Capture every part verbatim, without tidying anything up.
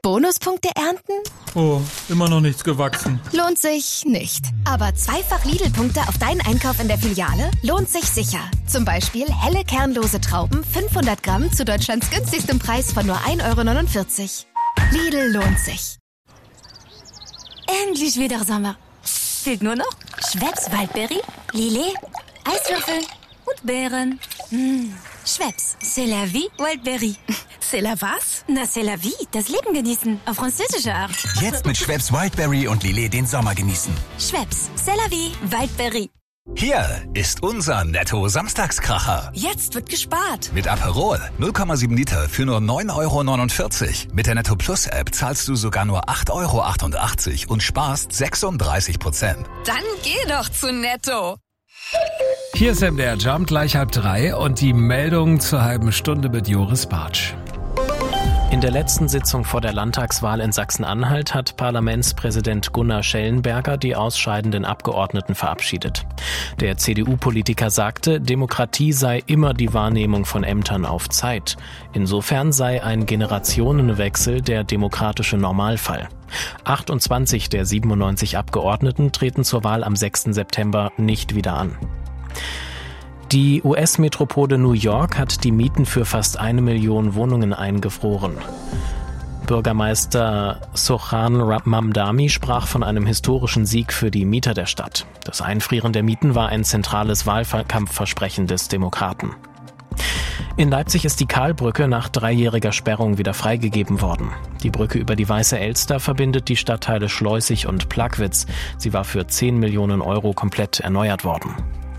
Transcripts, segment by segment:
Bonuspunkte ernten? Oh, immer noch nichts gewachsen. Lohnt sich nicht. Aber zweifach Lidl-Punkte auf deinen Einkauf in der Filiale lohnt sich sicher. Zum Beispiel helle kernlose Trauben, fünfhundert Gramm zu Deutschlands günstigstem Preis von nur ein Euro neunundvierzig. Lidl lohnt sich. Endlich wieder Sommer. Fehlt nur noch Schweppes Waldberry, Lillet, Eiswürfel und Beeren. Mmh. Schweppes, c'est la vie, Wildberry. C'est la was? Na, c'est la vie, das Leben genießen, auf französische Art. Jetzt mit Schweppes Wildberry und Lillet den Sommer genießen. Schweppes, c'est la vie, Wildberry. Hier ist unser Netto-Samstagskracher. Jetzt wird gespart. Mit Aperol null Komma sieben Liter für nur neun Euro neunundvierzig. Mit der Netto Plus App zahlst du sogar nur acht Euro achtundachtzig und sparst sechsunddreißig Prozent. Dann geh doch zu Netto. Hier ist M D R Jump, gleich halb drei und die Meldung zur halben Stunde mit Joris Bartsch. In der letzten Sitzung vor der Landtagswahl in Sachsen-Anhalt hat Parlamentspräsident Gunnar Schellenberger die ausscheidenden Abgeordneten verabschiedet. Der C D U-Politiker sagte, Demokratie sei immer die Wahrnehmung von Ämtern auf Zeit. Insofern sei ein Generationenwechsel der demokratische Normalfall. achtundzwanzig der siebenundneunzig Abgeordneten treten zur Wahl am sechsten September nicht wieder an. Die U S-Metropole New York hat die Mieten für fast eine Million Wohnungen eingefroren. Bürgermeister Zoran Mamdani sprach von einem historischen Sieg für die Mieter der Stadt. Das Einfrieren der Mieten war ein zentrales Wahlkampfversprechen des Demokraten. In Leipzig ist die Karlbrücke nach dreijähriger Sperrung wieder freigegeben worden. Die Brücke über die Weiße Elster verbindet die Stadtteile Schleusig und Plagwitz. Sie war für zehn Millionen Euro komplett erneuert worden.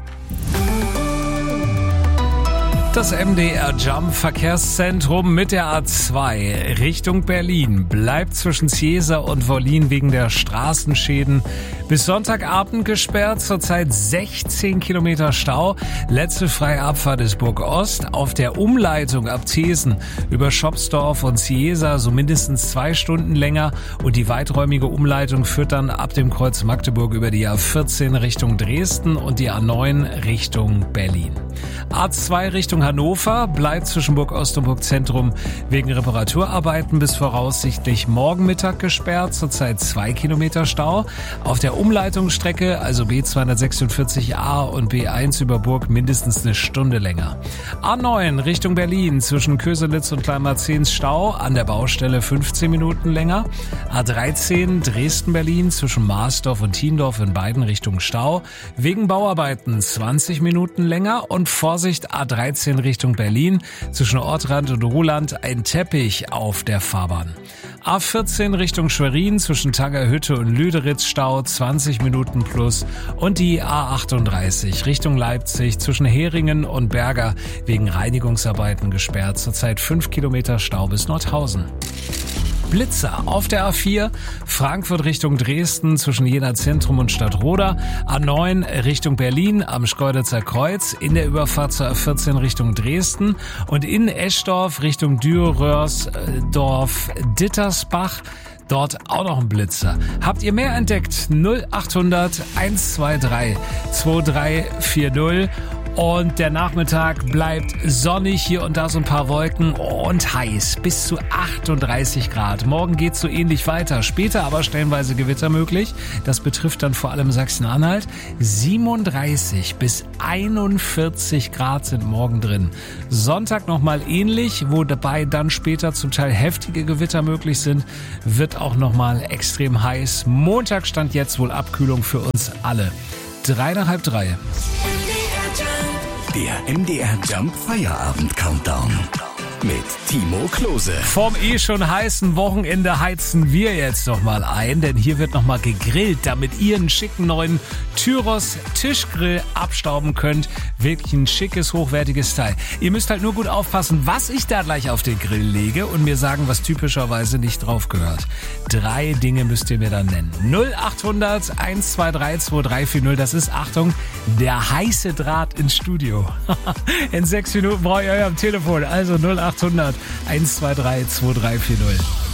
Das M D R Jump Verkehrszentrum mit der A zwei Richtung Berlin bleibt zwischen Cieza und Wollin wegen der Straßenschäden bis Sonntagabend gesperrt. Zurzeit sechzehn Kilometer Stau. Letzte freie Abfahrt ist Burg Ost. Auf der Umleitung ab Thesen über Schopsdorf und Cieza so mindestens zwei Stunden länger. Und die weiträumige Umleitung führt dann ab dem Kreuz Magdeburg über die A vierzehn Richtung Dresden und die A neun Richtung Berlin. A zwei Richtung Hannover bleibt zwischen Burg Ost und Burg Zentrum wegen Reparaturarbeiten bis voraussichtlich morgen Mittag gesperrt. Zurzeit zwei Kilometer Stau. Auf der Umleitungsstrecke, also B zweihundertsechsundvierzig A und B eins über Burg, mindestens eine Stunde länger. A neun Richtung Berlin zwischen Köselitz und Kleinmarzens Stau, an der Baustelle fünfzehn Minuten länger. A dreizehn Dresden-Berlin zwischen Marsdorf und Thiendorf in beiden Richtungen Stau. Wegen Bauarbeiten zwanzig Minuten länger und Vorsicht A dreizehn Richtung Berlin zwischen Ortrand und Ruhland ein Teppich auf der Fahrbahn. A vierzehn Richtung Schwerin zwischen Tangerhütte und Lüderitz Stau zwanzig Minuten plus und die A achtunddreißig Richtung Leipzig zwischen Heringen und Berger wegen Reinigungsarbeiten gesperrt. Zurzeit fünf Kilometer Stau bis Nordhausen. Blitzer auf der A vier, Frankfurt Richtung Dresden zwischen Jena Zentrum und Stadtroda, A neun Richtung Berlin am Schkeuditzer Kreuz, in der Überfahrt zur A vierzehn Richtung Dresden und in Eschdorf Richtung Dürrörsdorf Dittersbach. Dort auch noch ein Blitzer. Habt ihr mehr entdeckt? null achthundert hundertzweiundzwanzig drei vier null. Und der Nachmittag bleibt sonnig, hier und da so ein paar Wolken und heiß, bis zu achtunddreißig Grad. Morgen geht's so ähnlich weiter, später aber stellenweise Gewitter möglich. Das betrifft dann vor allem Sachsen-Anhalt. siebenunddreißig bis einundvierzig Grad sind morgen drin. Sonntag nochmal ähnlich, wo dabei dann später zum Teil heftige Gewitter möglich sind, wird auch nochmal extrem heiß. Montag stand jetzt wohl Abkühlung für uns alle. Drei nach halb drei. Der M D R Jump Feierabend Countdown mit Timo Klose. Vorm eh schon heißen Wochenende heizen wir jetzt noch mal ein, denn hier wird noch mal gegrillt, damit ihr einen schicken neuen Tyros Tischgrill abstauben könnt. Wirklich ein schickes, hochwertiges Teil. Ihr müsst halt nur gut aufpassen, was ich da gleich auf den Grill lege und mir sagen, was typischerweise nicht drauf gehört. Drei Dinge müsst ihr mir dann nennen. null achthundert hundertzweiundzwanzig drei vier null, das ist, Achtung, der heiße Draht ins Studio. In sechs Minuten brauche ich euch am Telefon, also null achthundert hundertzweiundzwanzig drei vier null.